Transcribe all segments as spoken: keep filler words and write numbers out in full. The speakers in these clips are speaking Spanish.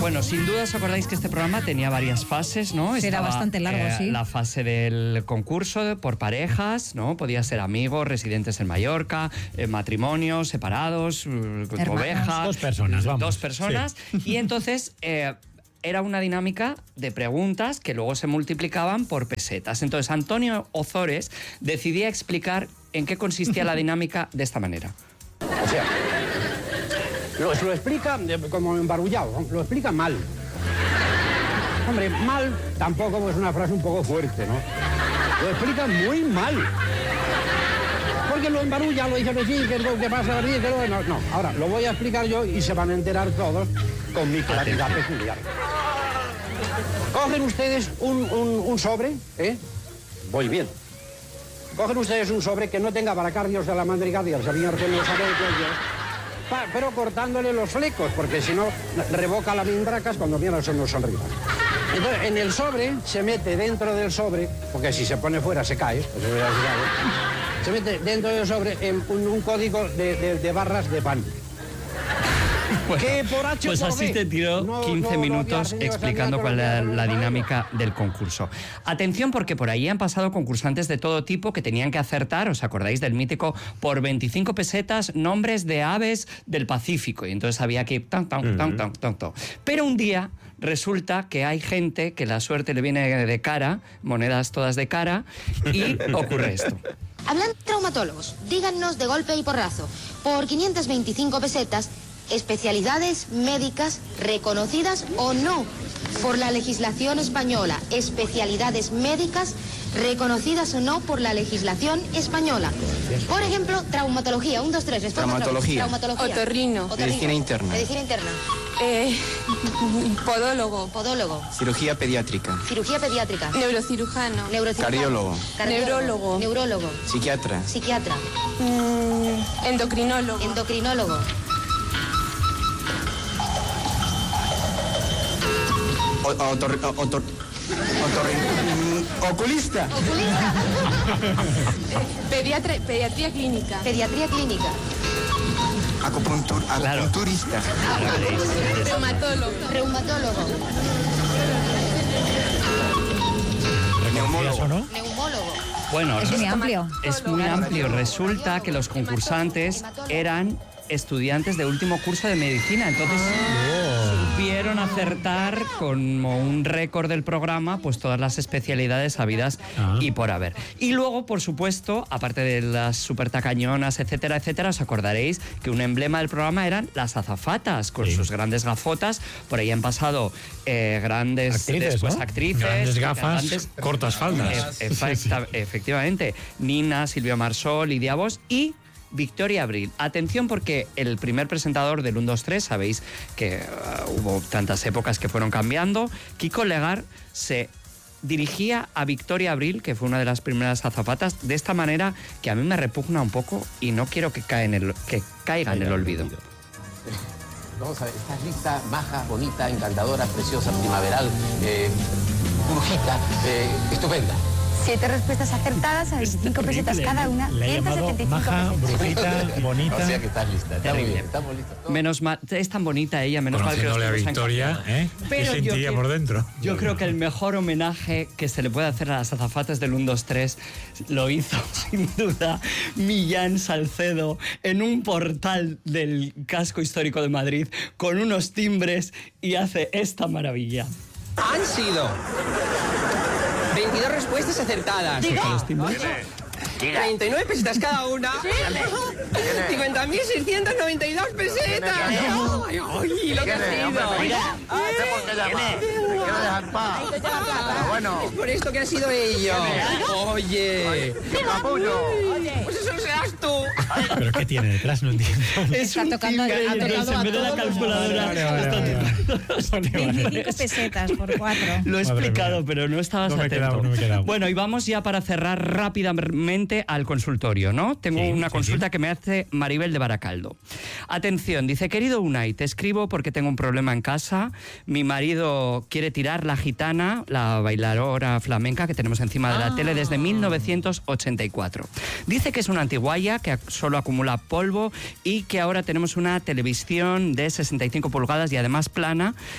Bueno, sin duda os acordáis que este programa tenía varias fases, ¿no? Era Estaba, bastante largo, eh, sí. La fase del concurso por parejas, ¿no? Podía ser amigos, residentes en Mallorca, eh, matrimonios, separados, Hermanos. ovejas. Dos personas, vamos. Dos personas. Sí. Y entonces... Eh, era una dinámica de preguntas que luego se multiplicaban por pesetas. Entonces, Antonio Ozores decidía explicar en qué consistía la dinámica de esta manera. O sea, lo, lo explica como embarullado, lo explica mal. Hombre, mal tampoco es una frase un poco fuerte, ¿no? Lo explica muy mal. Porque lo embarulla, lo dice que sí, que lo que pasa, que lo... No, no, ahora lo voy a explicar yo y se van a enterar todos con mi claridad peculiar. Cogen ustedes un, un, un sobre, ¿eh? Voy bien. Cogen ustedes un sobre que no tenga baracardios de la mandrigadia, el señor que no sabe de qué es, pero cortándole los flecos, porque si no, revoca las mindracas cuando viene son los sonrisas. Entonces, en el sobre, se mete dentro del sobre, porque si se pone fuera se cae, eso ya se sabe, se mete dentro del sobre en un, un código de, de, de barras de pan. Bueno, que por H pues por así B. te tiró No, quince no, minutos no, no, explicando no, cuál no, era no, no, la no, dinámica del concurso. Atención, porque por ahí han pasado concursantes de todo tipo que tenían que acertar, ¿os acordáis del mítico por veinticinco pesetas nombres de aves del Pacífico? Y entonces había que ir tan, tan, tan, tan, tan, tan. Pero un día resulta que hay gente que la suerte le viene de cara, monedas todas de cara, y ocurre esto. Hablando de traumatólogos, díganos de golpe y porrazo, por quinientas veinticinco pesetas, especialidades médicas reconocidas o no por la legislación española, especialidades médicas reconocidas o no por la legislación española. Por ejemplo, traumatología, un, dos, tres, responda. Traumatología. Traumatología. Otorrino. Otorrino. Medicina interna. Medicina interna. Eh, podólogo. Podólogo. Cirugía pediátrica. Cirugía pediátrica. Neurocirujano. Neurocirujano. Cardiólogo. Neurólogo. Neurólogo. Psiquiatra. Psiquiatra. Mm, endocrinólogo. Endocrinólogo. O- otor- o- otor- otorrin- oculista. Oculista. Pediatra, pediatría clínica. Pediatría clínica. Acupuntur, Claro. acupunturista. Reumatólogo. Reumatólogo. ¿Reconocías o no? Neumólogo. Bueno, Es muy amplio. es muy amplio. Resulta que los concursantes eran estudiantes de último curso de medicina, entonces supieron acertar como un récord del programa pues todas las especialidades habidas Ah. y por haber. Y luego, por supuesto, aparte de las super tacañonas, etcétera, etcétera, os acordaréis que un emblema del programa eran las azafatas con Sí. sus grandes gafotas. Por ahí han pasado eh, grandes Actrices, después ¿no? actrices, Grandes gafas, cantantes. cortas faldas. E- efecta- efectivamente, Nina, Silvia Marsol, Lidia Vos y Victoria Abril. Atención, porque el primer presentador del uno, dos, tres, sabéis que uh, hubo tantas épocas que fueron cambiando, Kiko Legar se dirigía a Victoria Abril, que fue una de las primeras azafatas, de esta manera que a mí me repugna un poco y no quiero que, cae en el, que caiga en el olvido. Vamos a ver, estás lista, maja, bonita, encantadora, preciosa, primaveral, eh, brujita, eh, estupenda. Siete respuestas acertadas a veinticinco pesetas cada una. Le ha llamado ciento setenta y cinco maja, pesetas. brujita, bonita. O sea que estás lista, está muy Terrible. bien, estamos listos. todos. Menos mal, es tan bonita ella, menos mal que los Conociéndole a tenemos en Victoria, casa. ¿eh? Pero ¿Qué yo sentía que- por dentro? Yo creo que el mejor homenaje que se le puede hacer a las azafatas del uno, dos, tres lo hizo, sin duda, Millán Salcedo en un portal del casco histórico de Madrid con unos timbres y hace esta maravilla. Han sido veintidós respuestas acertadas. treinta y nueve pesetas cada una. cincuenta mil seiscientos noventa y dos pesetas. ¡Ay, ay, lo que ha sido! Es por esto que ha sido ello. Oye. Pues eso serás tú. ¿Pero qué tiene detrás? No entiendo. Es Está un tocando- timbre ha y entonces tocado en a vez de la todos. calculadora Vale, vale, está vale, tocando los Vale, vale. veinticinco pesetas por cuatro. Lo he Madre explicado, mía. pero no estabas No me he atento. quedado, no me he quedado. Bueno, y vamos ya para cerrar rápidamente al consultorio, ¿no? Tengo Sí, una sí, consulta sí. que me hace Maribel de Baracaldo. Atención, dice, querido Unai, te escribo porque tengo un problema en casa. Mi marido quiere tirar la gitana, la bailadora flamenca que tenemos encima de la Ah. tele desde mil novecientos ochenta y cuatro. Dice que es una antiguaya, que ac- solo acumula polvo y que ahora tenemos una televisión de sesenta y cinco pulgadas y además plana.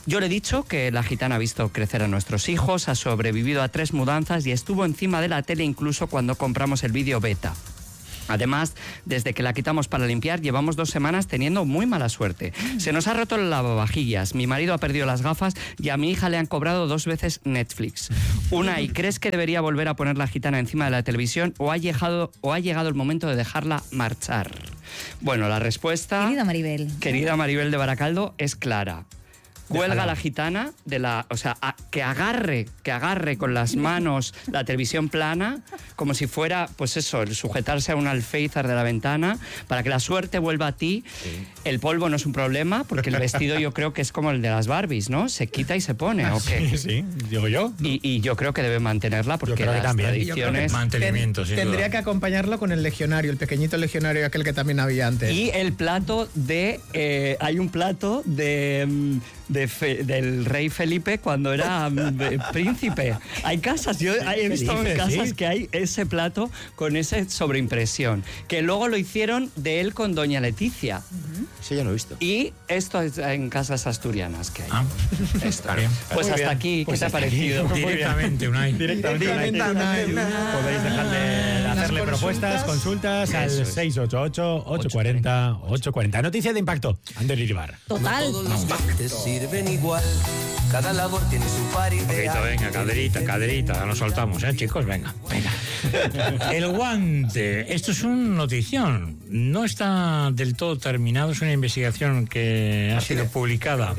Yo le he dicho que la gitana ha visto crecer a nuestros hijos, ha sobrevivido a tres mudanzas y estuvo encima de la tele incluso cuando compramos el vídeo beta. Además, desde que la quitamos para limpiar, llevamos dos semanas teniendo muy mala suerte. Se nos ha roto el lavavajillas, mi marido ha perdido las gafas y a mi hija le han cobrado dos veces Netflix. Una, ¿y crees que debería volver a poner la gitana encima de la televisión o ha llegado, o ha llegado el momento de dejarla marchar? Bueno, la respuesta... Querida Maribel. Querida Maribel de Baracaldo, es clara. Cuelga Déjala. la gitana de la, o sea, a, que agarre, que agarre con las manos la televisión plana, como si fuera, pues eso, el sujetarse a un alféizar de la ventana, para que la suerte vuelva a ti. Sí. El polvo no es un problema, porque el vestido yo creo que es como el de las Barbies, ¿no? Se quita y se pone, ¿o qué? Sí, sí, digo yo. Y, y yo creo que debe mantenerla, porque las también. tradiciones... Mantenimiento, sin Tendría duda. que acompañarlo con el legionario, el pequeñito legionario aquel que también había antes. Y el plato de... Eh, hay un plato de... De fe, del rey Felipe cuando era de, príncipe. Hay casas, yo he visto Felipe, en casas ¿sí? que hay ese plato con esa sobreimpresión, que luego lo hicieron de él con doña Leticia. Uh-huh. Sí, ya lo he visto. Y esto es en casas asturianas que hay. Ah, esto. Bien. Pues Muy hasta bien. aquí, pues ¿qué te ha parecido? Directamente, Unai. Directamente, Unai. Podéis dejar de hacerle propuestas, consultas al seis ocho ocho, ocho cuatro cero, ocho cuatro cero. Noticia de impacto. Ander Iribar. Total. No todos los guantes sirven igual. Cada labor tiene su par ideal. Poquito, venga, caderita, caderita. Nos soltamos, ¿eh, chicos? Venga, venga. El guante. Esto es una notición. No está del todo terminado. Es una investigación que ha sido publicada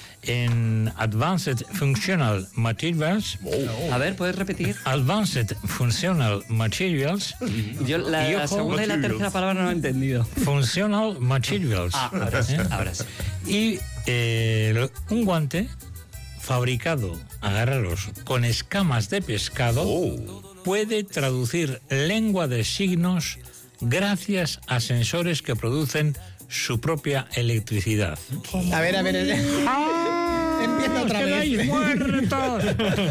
en Advanced Functional Materials. Oh. A ver, ¿puedes repetir? Advanced Functional Materials. Yo la, y, ojo, la segunda y la tercera palabra no he entendido. Functional Materials. Ah, ahora sí, ¿Eh? ahora sí. Y eh, un guante fabricado, agarraros, con escamas de pescado, oh. puede traducir lengua de signos gracias a sensores que producen su propia electricidad. A ver, a ver. Ah, empieza otra vez. Muertos.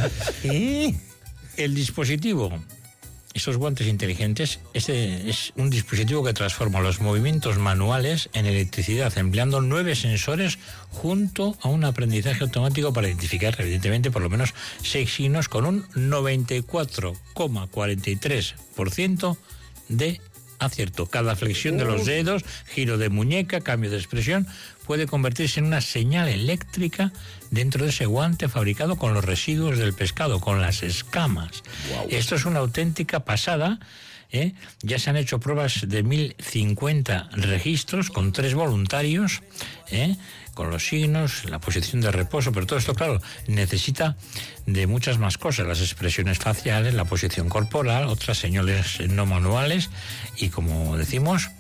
¿Eh? El dispositivo, esos guantes inteligentes, este es un dispositivo que transforma los movimientos manuales en electricidad, empleando nueve sensores junto a un aprendizaje automático para identificar, evidentemente, por lo menos seis signos con un noventa y cuatro coma cuarenta y tres por ciento de acierto. Cada flexión de los dedos, giro de muñeca, cambio de expresión, puede convertirse en una señal eléctrica dentro de ese guante fabricado con los residuos del pescado, con las escamas. Wow. Esto es una auténtica pasada. ¿eh? Ya se han hecho pruebas de mil cincuenta registros con tres voluntarios, ¿eh? con los signos, la posición de reposo, pero todo esto, claro, necesita de muchas más cosas, las expresiones faciales, la posición corporal, otras señales no manuales, y como decimos,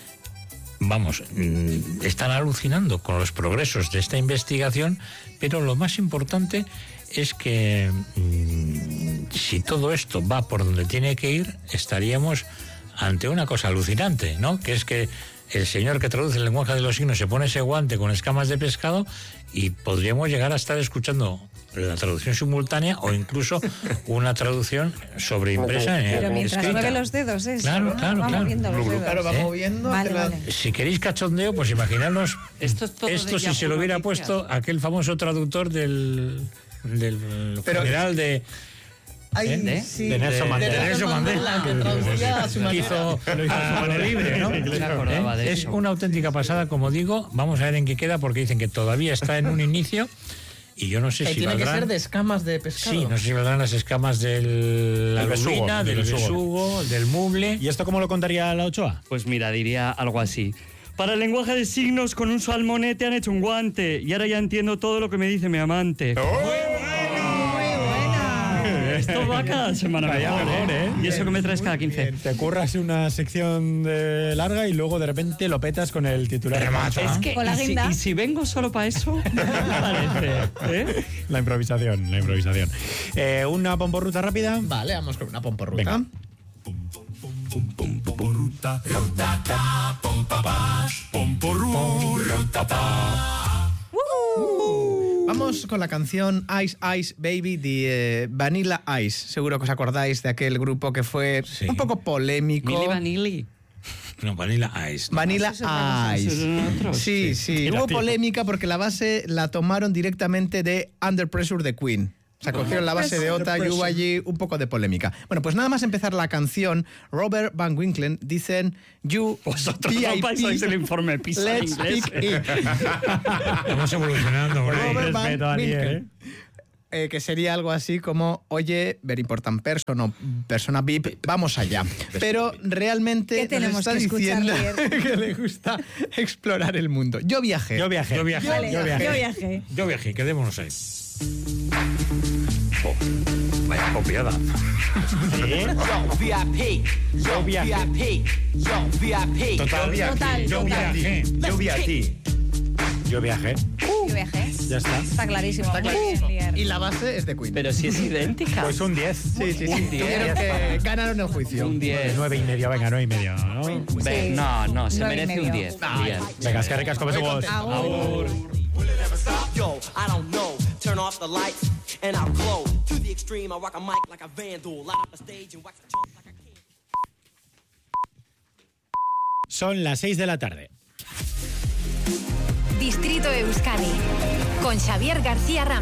vamos, están alucinando con los progresos de esta investigación, pero lo más importante es que mmm, si todo esto va por donde tiene que ir, estaríamos ante una cosa alucinante, ¿no? Que es que el señor que traduce el lenguaje de los signos se pone ese guante con escamas de pescado y podríamos llegar a estar escuchando la traducción simultánea o incluso una traducción sobreimpresa en Pero mientras escrita. mueve los dedos, eso. Claro, ¿no? claro, va claro. moviendo los dedos. Claro, va ¿eh? moviendo. Vale, vale. Si queréis cachondeo, pues imaginaros esto, es todo esto de si se lo hubiera noticias. puesto aquel famoso traductor del, del Pero, general de... Ay, ¿Eh? sí. De Nelson Mandela. De Nelson Mandela, que traducía a su manera. Hizo a mano libre, ¿no? No se acordaba de Es eso. una auténtica pasada, como digo. Vamos a ver en qué queda, porque dicen que todavía está en un inicio. Y yo no sé Eh, si tiene valdrán... que ser de escamas de pescado. Sí, no sé si valdrán las escamas de la El besugo, lubina, del del besugo. besugo, del muble. ¿Y esto cómo lo contaría la Ochoa? Pues mira, diría algo así. Para el lenguaje de signos, con un salmonete han hecho un guante. Y ahora ya entiendo todo lo que me dice mi amante. Esto va cada semana Vaya mejor, mejor, ¿eh? ¿eh? Y eso que me traes cada quince. Te curras una sección de larga y luego de repente lo petas con el titular. Es que, Con la y, si, guinda. y si vengo solo para eso, ¿qué me parece? ¿Eh? La improvisación, la improvisación. Eh, ¿Una pomporruta rápida? Vale, vamos con una pomporruta. Venga. Vamos con la canción Ice Ice Baby de eh, Vanilla Ice. Seguro que os acordáis de aquel grupo que fue Sí. un poco polémico. Milli Vanilli. No, Vanilla Ice. ¿no? Vanilla Eso es otra cosa, eso es Ice. otro, Sí, sí. sí. Y la Hubo tía. polémica porque la base la tomaron directamente de Under Pressure de Queen. O sea, cogieron la base de Ota y hubo allí un poco de polémica. Bueno, pues nada más empezar la canción, Robert Van Winklen dicen You Vosotros V I P, no pasáis el informe PISA en let's inglés. speak it. Estamos evolucionando, hombre. Robert Van respeto a ti, Winklen. Eh, que sería algo así como, oye, very important person o persona V I P, vamos allá. Pero realmente ¿Qué tenemos nos está que escuchar, diciendo leer? que le gusta explorar el mundo. Yo viajé. Yo viajé. Yo viajé. Vale, Yo viajé. yo viajé. Yo viajé, quedémonos ahí. Oh, vaya copiada. Yo, V I P. Yo, V I P. Yo, V I P. Total, Total, yo total. viajé. Yo viajé. Yo viajé. Yo viajé. Ya está. Está clarísimo. Está muy clarísimo. bien, Lier. Y la base es de Queen. Pero si es idéntica. Pues un diez. Sí, sí, sí. Un diez. Tuvieron que ganaron el juicio. Un diez. nueve y medio, venga, nueve y medio, ¿no? Ve- no, no, se Nueve y merece medio. un diez. un diez. Venga, es que ricas como somos. Agur. Yo, I don't know. Turn off the lights and I'll glow. To the extreme, I rock a mic like a vandal. Light up a stage and wax a chump like a king. Son las seis de la tarde. Distrito Euskadi con Xavier García Ramos.